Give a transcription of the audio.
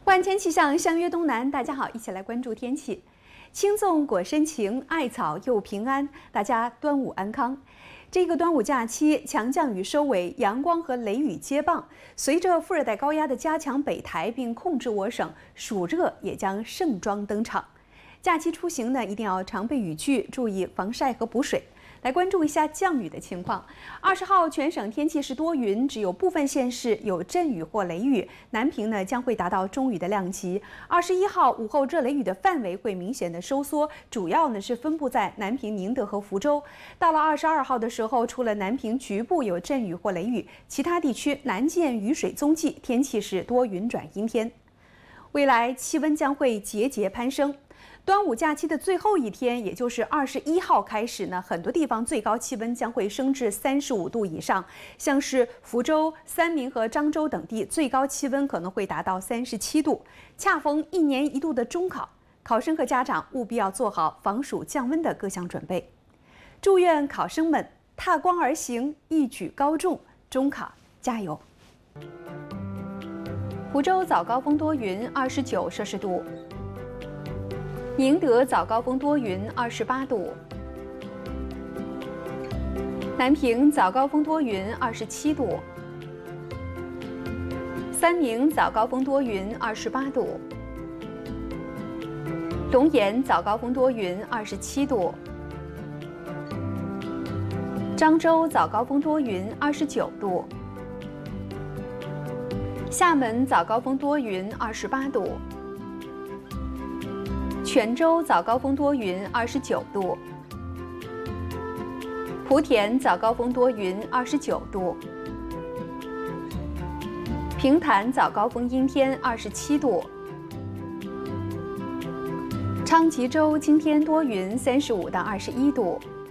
万千气象，相约东南。大家好，一起来关注天气。青粽果深情，艾草又平安。大家端午安康。这个端午假期，强降雨收尾，阳光和雷雨接棒。随着副热带高压的加强北抬并控制我省，暑热也将盛装登场。假期出行呢，一定要常备雨具，注意防晒和补水。来关注一下降雨的情况。20号全省天气是多云，只有部分县市有阵雨或雷雨。南平呢将会达到中雨的量级。21号午后热雷雨的范围会明显的收缩，主要呢是分布在南平、宁德和福州。到了22号的时候，除了南平局部有阵雨或雷雨，其他地区难见雨水踪迹，天气是多云转阴天。未来气温将会节节攀升。端午假期的最后一天，也就是21号开始呢，很多地方最高气温将会升至35度以上，像是福州、三明和漳州等地最高气温可能会达到37度。恰逢1年1度的中考，考生和家长务必要做好防暑降温的各项准备。祝愿考生们踏光而行，一举高中，中考加油！福州早高峰多云，29摄氏度。宁德早高峰多云，28度；南平早高峰多云，27度；三明早高峰多云，28度；龙岩早高峰多云，27度；漳州早高峰多云，29度；厦门早高峰多云，28度。泉州早高峰多云，29度；莆田早高峰多云，29度；平潭早高峰阴天，27度；昌吉州今天多云，35到21度。